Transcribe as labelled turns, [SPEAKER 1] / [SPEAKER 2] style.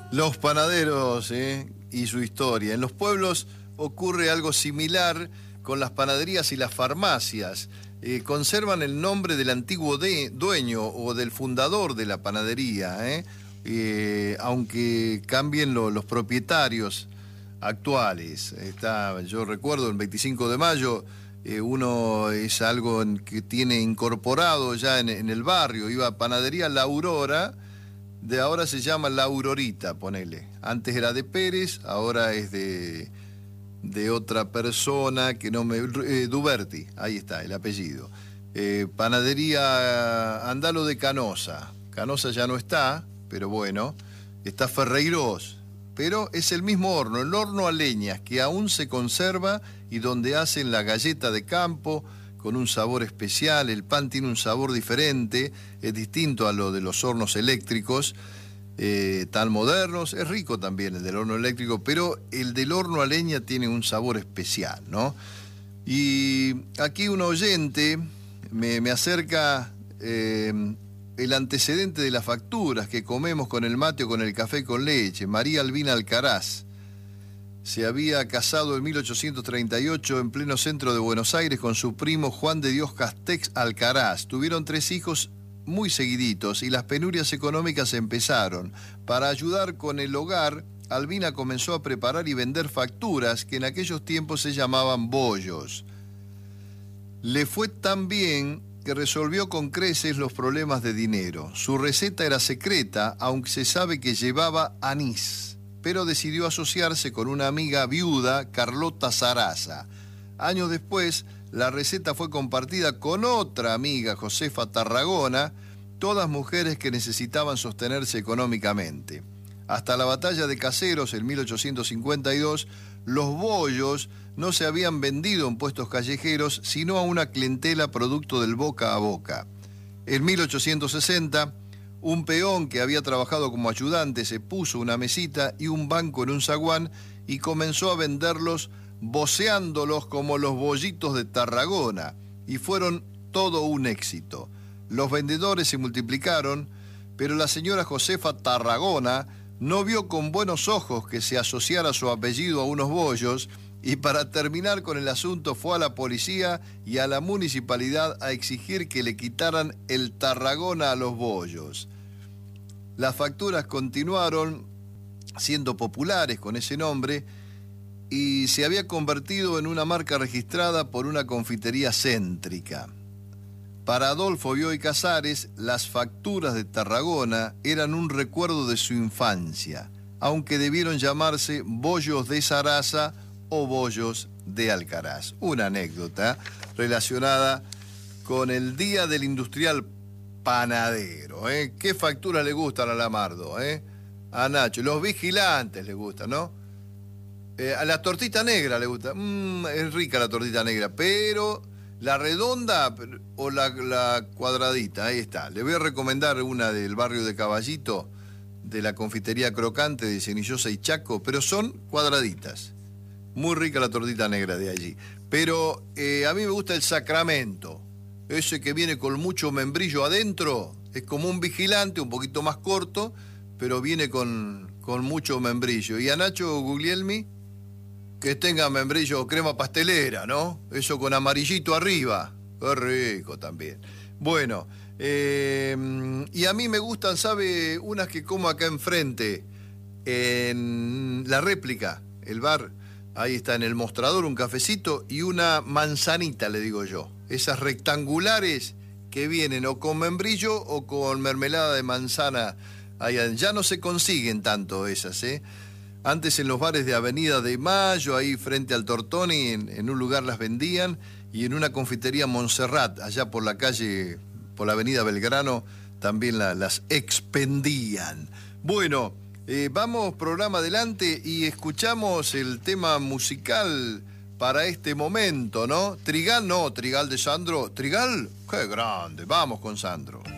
[SPEAKER 1] Los panaderos, y su historia. En los pueblos ocurre algo similar con las panaderías y las farmacias. Conservan el nombre del antiguo dueño o del fundador de la panadería, aunque cambien los propietarios actuales. Yo recuerdo el 25 de mayo, uno es algo que tiene incorporado ya en el barrio. Iba a Panadería La Aurora, de ahora se llama La Aurorita, ponele. Antes era de Pérez, ahora es de otra persona que no me... Duberti, ahí está, el apellido. Panadería Andalo de Canosa. Canosa ya no está, pero bueno. Está Ferreiros, pero es el mismo horno, el horno a leñas, que aún se conserva y donde hacen la galleta de campo con un sabor especial. El pan tiene un sabor diferente, es distinto a lo de los hornos eléctricos, tan modernos. Es rico también el del horno eléctrico, pero el del horno a leña tiene un sabor especial, ¿no? Y aquí un oyente me acerca el antecedente de las facturas que comemos con el mate o con el café con leche. María Albina Alcaraz se había casado en 1838 en pleno centro de Buenos Aires con su primo Juan de Dios Castex Alcaraz. Tuvieron 3 hijos muy seguiditos y las penurias económicas empezaron. Para ayudar con el hogar, Albina comenzó a preparar y vender facturas que en aquellos tiempos se llamaban bollos. Le fue tan bien que resolvió con creces los problemas de dinero. Su receta era secreta, aunque se sabe que llevaba anís, pero decidió asociarse con una amiga viuda, Carlota Sarasa. Años después, la receta fue compartida con otra amiga, Josefa Tarragona, todas mujeres que necesitaban sostenerse económicamente. Hasta la batalla de Caseros en 1852, los bollos no se habían vendido en puestos callejeros, sino a una clientela producto del boca a boca. En 1860, un peón que había trabajado como ayudante se puso una mesita y un banco en un zaguán y comenzó a venderlos voceándolos como los bollitos de Tarragona, y fueron todo un éxito. Los vendedores se multiplicaron, pero la señora Josefa Tarragona no vio con buenos ojos que se asociara su apellido a unos bollos, y para terminar con el asunto fue a la policía y a la municipalidad a exigir que le quitaran el Tarragona a los bollos. Las facturas continuaron siendo populares con ese nombre y se había convertido en una marca registrada por una confitería céntrica. Para Adolfo Bioy Casares, las facturas de Tarragona eran un recuerdo de su infancia, aunque debieron llamarse bollos de Sarasa o bollos de Alcaraz. Una anécdota relacionada con el Día del Industrial Panadero. ¿Qué facturas le gustan a Lamardo? A Nacho. Los vigilantes le gustan, ¿no? A la tortita negra le gusta. Es rica la tortita negra, pero la redonda o la cuadradita, ahí está. Le voy a recomendar una del barrio de Caballito, de la confitería Crocante de Cenillosa y Chaco, pero son cuadraditas. Muy rica la tortita negra de allí. Pero a mí me gusta el Sacramento. Ese que viene con mucho membrillo adentro. Es como un vigilante, un poquito más corto, pero viene con mucho membrillo. Y a Nacho Guglielmi, que tenga membrillo o crema pastelera, ¿no? Eso con amarillito arriba. Qué rico también. Bueno, y a mí me gustan, ¿sabe? Unas que como acá enfrente, en La Réplica, el bar. Ahí está en el mostrador un cafecito y una manzanita, le digo yo. Esas rectangulares que vienen o con membrillo o con mermelada de manzana. Ya no se consiguen tanto esas, Antes en los bares de Avenida de Mayo, ahí frente al Tortoni, en un lugar las vendían, y en una confitería Montserrat, allá por la calle, por la Avenida Belgrano, también las expendían. Bueno, vamos programa adelante y escuchamos el tema musical para este momento, ¿no? Trigal, no, Trigal de Sandro. ¿Trigal? ¡Qué grande! Vamos con Sandro.